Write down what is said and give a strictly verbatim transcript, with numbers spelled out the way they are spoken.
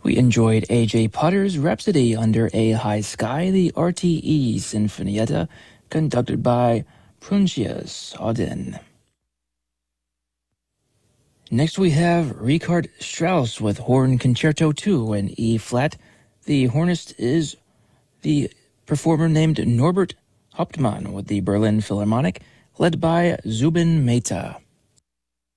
We enjoyed A J Potter's Rhapsody Under a High Sky, the R T E Sinfonietta, conducted by Prunchius Auden. Next we have Richard Strauss with Horn Concerto two in E flat. The hornist is the performer named Norbert Hauptmann with the Berlin Philharmonic, led by Zubin Mehta.